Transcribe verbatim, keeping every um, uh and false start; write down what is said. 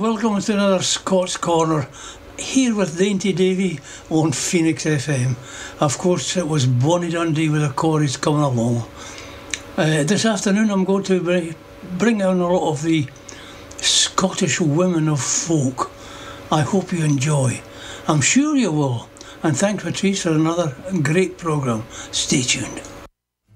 welcome to another Scots Corner, here with Dainty Davy on Phoenix F M. Of course, it was Bonnie Dundee with the Corries coming along. Uh, this afternoon I'm going to bring, bring down a lot of the Scottish women of folk. I hope you enjoy. I'm sure you will. And thanks Patrice for another great programme. Stay tuned.